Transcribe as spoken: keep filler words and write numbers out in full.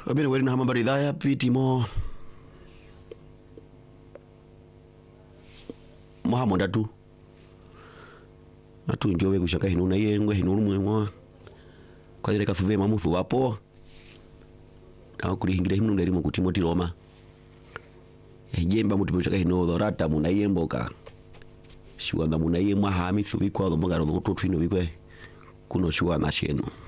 Abene wali na hama baridhaya piti mo mo hamo ndatu atu njowe kushaka hinu na ye ngwe hinu rumwe mwa kwa ile kafuve mamuthu wapo na kulihingira hinu ndari mu kutimoti Roma ejemba muti kushaka hinu dorata muna yemboka shiwanda muna yemwa hamithu bikwa ndo mbagaro ndo twino bikwe kuno shiwa na sheno